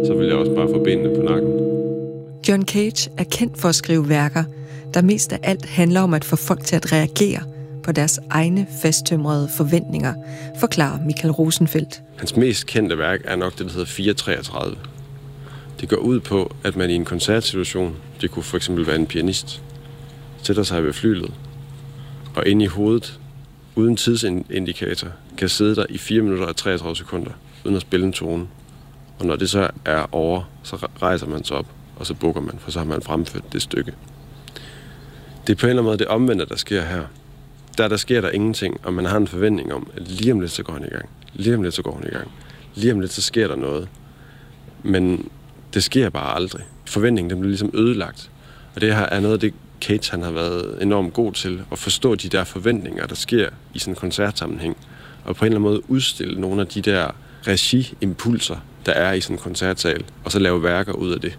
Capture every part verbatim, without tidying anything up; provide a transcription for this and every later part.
så vil jeg også bare få benene på nakken. John Cage er kendt for at skrive værker, der mest af alt handler om at få folk til at reagere på deres egne fasttømrede forventninger, forklarer Michael Rosenfeldt. Hans mest kendte værk er nok det, der hedder fire treogtredive. Det går ud på, at man i en koncertsituation, det kunne for eksempel være en pianist, sætter sig ved flylet, og inde i hovedet, uden tidsindikator, kan sidde der i fire minutter og treogtredive sekunder, uden at spille en tone. Og når det så er over, så rejser man sig op, og så bukker man, for så har man fremført det stykke. Det er på en eller anden måde det omvendte, der sker her. Der, der sker der ingenting, og man har en forventning om, at lige om lidt, så går han i gang. Lige om lidt, så går han i gang. Lige om lidt, så sker der noget. Men det sker bare aldrig. Forventningen, den bliver ligesom ødelagt. Og det her er noget af det, Cage han har været enormt god til, at forstå de der forventninger, der sker i sådan en koncertsammenhæng, og på en eller anden måde udstille nogle af de der regi-impulser, der er i sådan en koncertsal, og så lave værker ud af det.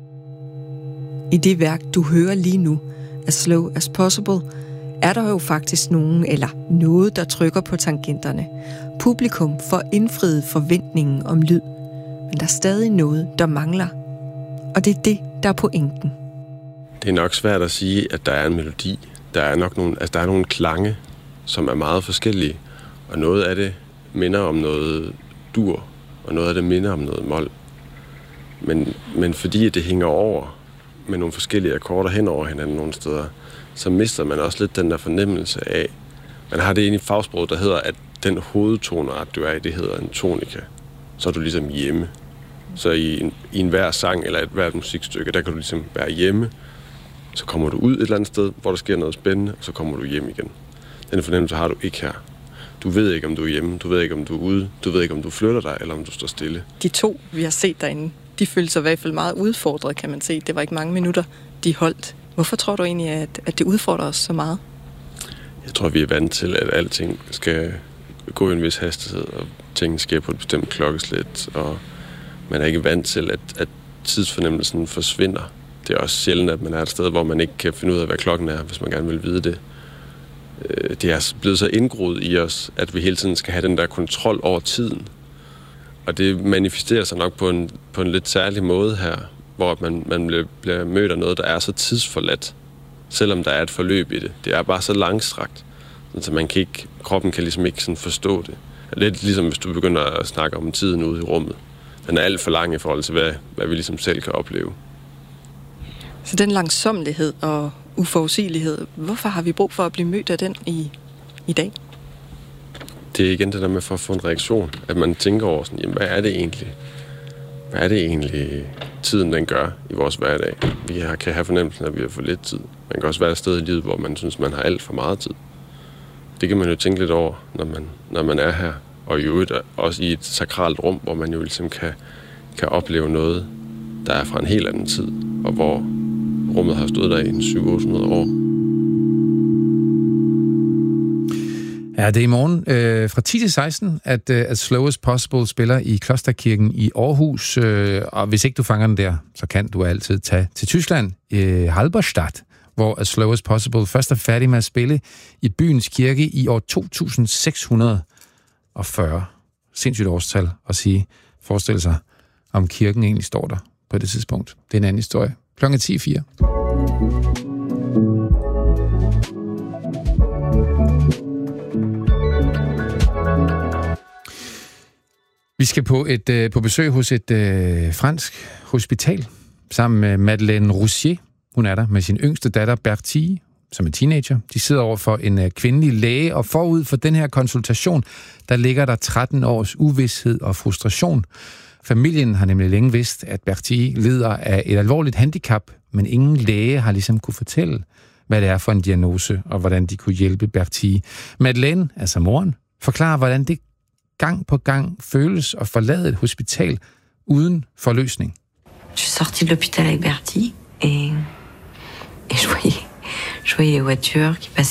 I det værk, du hører lige nu, As Slow as Possible, er der jo faktisk nogen eller noget, der trykker på tangenterne. Publikum får indfriet forventningen om lyd, men der er stadig noget, der mangler. Og det er det, der er pointen. Det er nok svært at sige, at der er en melodi. Der er nok nogle, altså der er nogle klange, som er meget forskellige, og noget af det minder om noget dur, og noget af det minder om noget mol. Men, men fordi det hænger over med nogle forskellige akkorder hen over hinanden nogle steder, så mister man også lidt den der fornemmelse af, man har det inde i fagsproget, der hedder, at den hovedtoneart, du er i, det hedder en tonika. Så er du ligesom hjemme. Så i en, i en hver sang eller et hvert musikstykke, der kan du ligesom være hjemme. Så kommer du ud et eller andet sted, hvor der sker noget spændende, og så kommer du hjem igen. Den fornemmelse har du ikke her. Du ved ikke, om du er hjemme, du ved ikke, om du er ude, du ved ikke, om du flytter dig, eller om du står stille. De to, vi har set derinde, de følte sig i hvert fald meget udfordret, kan man se. Det var ikke mange minutter, de holdt. Hvorfor tror du egentlig, at, at det udfordrer os så meget? Jeg tror, vi er vant til, at alting skal gå i en vis hastighed, og tingene sker på et bestemt klokkeslæt, og man er ikke vant til, at, at tidsfornemmelsen forsvinder. Det er også sjældent, at man er et sted, hvor man ikke kan finde ud af, hvad klokken er, hvis man gerne vil vide det. Det er blevet så indgroet i os, at vi hele tiden skal have den der kontrol over tiden. Og det manifesterer sig nok på en, på en lidt særlig måde her, hvor man, man bliver mødt af noget, der er så tidsforladt, selvom der er et forløb i det. Det er bare så langstrakt, så man kan ikke, kroppen kan ligesom ikke sådan forstå det. Det er lidt ligesom, hvis du begynder at snakke om tiden ude i rummet. Den er alt for lang i forhold til, hvad, hvad vi ligesom selv kan opleve. Så den langsommelighed og uforudsigelighed, hvorfor har vi brug for at blive mødt af den i, i dag? Det er igen det der med for at få en reaktion, at man tænker over sådan, jamen, hvad er det egentlig? Hvad er det egentlig, tiden den gør i vores hverdag? Vi har, kan have fornemmelsen af, at vi har for lidt tid. Man kan også være et sted i livet, hvor man synes, man har alt for meget tid. Det kan man jo tænke lidt over, når man, når man er her. Og i øvrigt også i et sakralt rum, hvor man jo ligesom kan, kan opleve noget, der er fra en helt anden tid, og hvor rummet har stået der i en syv til otte hundrede år. Ja, det er i morgen øh, fra ti til seksten, at uh, As Slow as Possible spiller i Klosterkirken i Aarhus. Øh, og hvis ikke du fanger den der, så kan du altid tage til Tyskland, øh, Halberstadt, hvor As Slow as Possible først er færdig med at spille i byens kirke i år to tusind seks hundrede og fyrre. Sindssygt årstal at sige. Forestil sig, om kirken egentlig står der på det tidspunkt. Det er en anden historie. Klokken ti fire. Vi skal på et øh, på besøg hos et øh, fransk hospital sammen med Madeleine Roussier. Hun er der med sin yngste datter Bertie, som er teenager. De sidder over for en øh, kvindelig læge, og forud for den her konsultation, der ligger der tretten års uvished og frustration. Familien har nemlig længe vidst, at Bertie lider af et alvorligt handicap, men ingen læge har ligesom kunne fortælle, hvad det er for en diagnose, og hvordan de kunne hjælpe Bertie. Madeleine, altså moren, forklarer, hvordan det gang på gang føles at forlade et hospital uden forløsning. Je suis sortie de l'hôpital avec Bertie, et, et je voyais, je voyais les voitures qui passaient